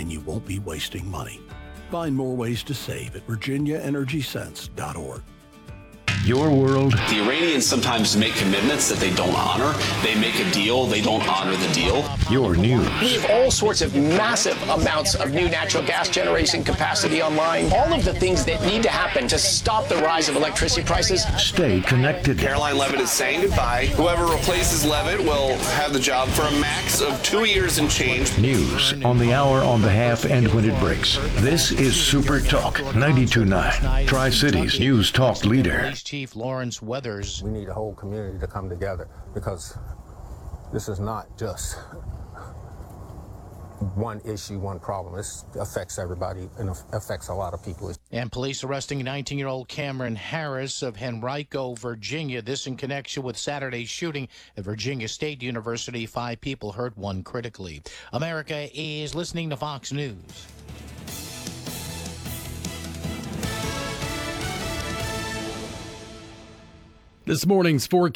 and you won't be wasting money. Find more ways to save at virginiaenergysense.org. Your world. The Iranians sometimes make commitments that they don't honor. They make a deal, they don't honor the deal. Your news. We have all sorts of massive amounts of new natural gas generation capacity online. All of the things that need to happen to stop the rise of electricity prices. Stay connected. Caroline Levitt is saying goodbye. Whoever replaces Levitt will have the job for a max of 2 years and change. News on the hour, on the half, and when it breaks. This is Super Talk 92.9. Tri-Cities News Talk leader. Police Chief Lawrence Weathers. We need a whole community to come together because this is not just one issue, one problem. This affects everybody and affects a lot of people. And police arresting 19-year-old Cameron Harris of Henrico, Virginia. This in connection with Saturday's shooting at Virginia State University. 5 people hurt, 1 critically. America is listening to Fox News. This morning's forecast.